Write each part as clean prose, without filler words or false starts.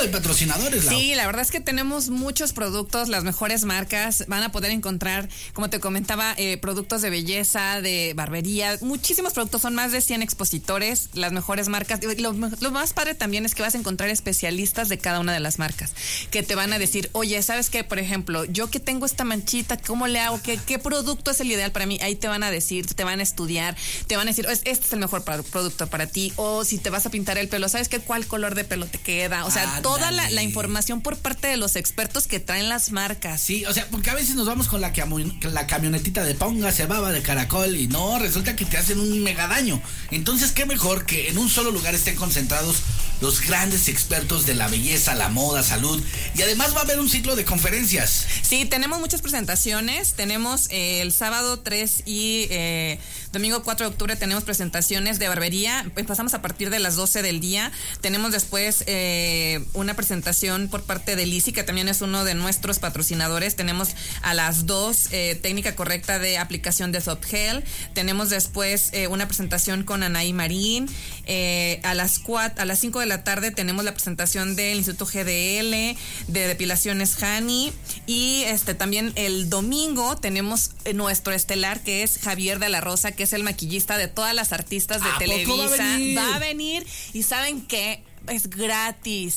de patrocinadores, Lau. Sí, la verdad es que tenemos muchos productos, las mejores marcas. Van a poder encontrar, como te comentaba, productos de belleza, de barbería, muchísimos productos. Son más de 100 expositores, las mejores marcas. Lo más padre también es que vas a encontrar especialistas de cada una de las marcas que te van a decir, oye, ¿sabes qué? Por ejemplo, yo que tengo esta manchita, ¿cómo le hago? ¿Qué producto es el ideal para mí? Ahí te van a decir, te van a estudiar, te van a decir, este es el mejor producto para ti. O si te vas a pintar el pelo, ¿sabes qué? ¿Cuál color de pelo te queda? O sea, toda la información por parte de los expertos que traen las marcas. Sí, o sea, porque a veces nos vamos con la camionetita de póngase baba de caracol y no, resulta que te hacen un mega daño. Entonces, qué mejor que en un solo lugar estén concentrados los grandes expertos de la belleza, la moda, salud, y además va a haber un ciclo de conferencias. Sí, tenemos muchas presentaciones. Tenemos el sábado 3 y domingo 4 de octubre tenemos presentaciones de barbería. Empezamos a partir de las 12 del día. Tenemos después una presentación por parte de Lisi, que también es uno de nuestros patrocinadores. Tenemos a las 2 técnica correcta de aplicación de Soft Gel. Tenemos después una presentación con Anaí Marín. A las 5 de la tarde tenemos la presentación del Instituto GDL, de depilaciones Hani. Y también el domingo tenemos nuestro estelar, que es Javier de la Rosa, que es el maquillista de todas las artistas de Televisa. Va a venir y ¿saben qué? Es gratis.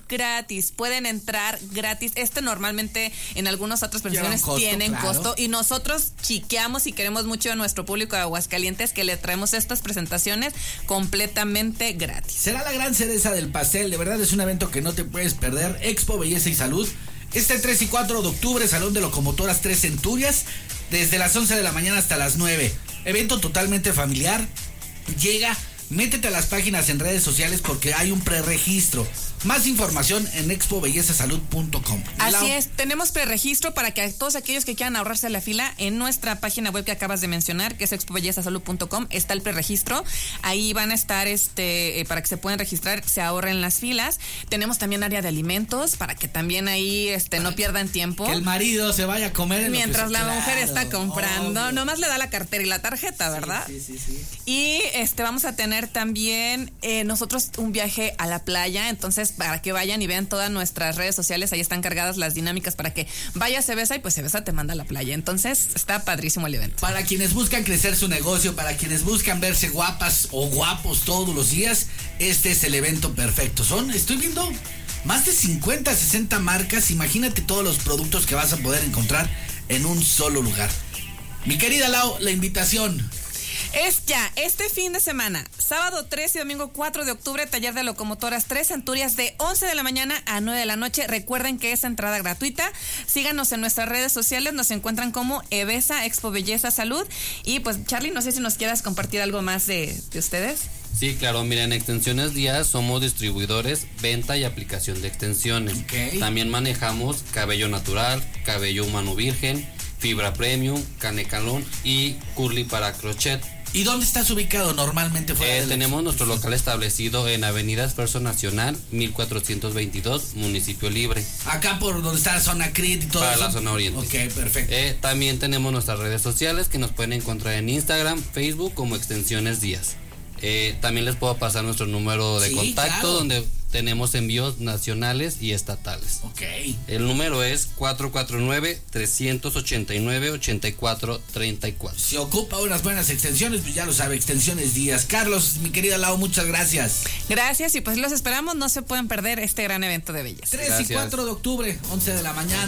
Pueden entrar gratis. Normalmente en algunas otras presentaciones tienen costo, y nosotros chiqueamos y queremos mucho a nuestro público de Aguascalientes, que le traemos estas presentaciones completamente gratis. Será la gran cereza del pastel. De verdad es un evento que no te puedes perder. Expo Belleza y Salud. 3 y 4 de octubre, Salón de Locomotoras 3 Centurias, desde las 11 de la mañana hasta las 9. Evento totalmente familiar. Llega, métete a las páginas en redes sociales porque hay un preregistro. Más información en expobellezasalud.com. Así es, tenemos preregistro para que todos aquellos que quieran ahorrarse la fila, en nuestra página web que acabas de mencionar, que es expobellezasalud.com, está el preregistro. Ahí van a estar para que se puedan registrar, se ahorren las filas. Tenemos también área de alimentos para que también ahí no pierdan tiempo. Que el marido se vaya a comer mientras la mujer está comprando. Obvio. Nomás le da la cartera y la tarjeta, ¿verdad? Sí. Y vamos a tener también nosotros un viaje a la playa, entonces para que vayan y vean todas nuestras redes sociales, ahí están cargadas las dinámicas para que vaya Cebesa y pues Cebesa te manda a la playa. Entonces está padrísimo el evento. Para quienes buscan crecer su negocio, para quienes buscan verse guapas o guapos todos los días, este es el evento perfecto. Estoy viendo más de 50, 60 marcas. Imagínate todos los productos que vas a poder encontrar en un solo lugar. Mi querida Lau, la invitación es ya este fin de semana, sábado 3 y domingo 4 de octubre, taller de locomotoras 3 Centurias, de 11 de la mañana a 9 de la noche. Recuerden que es entrada gratuita. Síganos en nuestras redes sociales, nos encuentran como EBESA, Expo Belleza Salud. Y pues Charlie, no sé si nos quieras compartir algo más de ustedes. Sí, claro, miren, en Extensiones Díaz somos distribuidores, venta y aplicación de extensiones. Okay. También manejamos cabello natural, cabello humano virgen, fibra premium, canecalón y curly para crochet. ¿Y dónde estás ubicado normalmente fuera tenemos nuestro local establecido en Avenida Esfuerzo Nacional, 1422, Municipio Libre. Acá por donde está la zona CRIT y todo para eso. La zona oriente. Ok, perfecto. También tenemos nuestras redes sociales que nos pueden encontrar en Instagram, Facebook como Extensiones Díaz. También les puedo pasar nuestro número de contacto, claro, donde tenemos envíos nacionales y estatales. Ok. El número es 449-389-8434. Si ocupa unas buenas extensiones, pues ya lo sabe, Extensiones Díaz. Carlos, mi querida Lau, muchas gracias. Gracias, y pues los esperamos, no se pueden perder este gran evento de belleza. 3 y 4 de octubre, 11 de la mañana.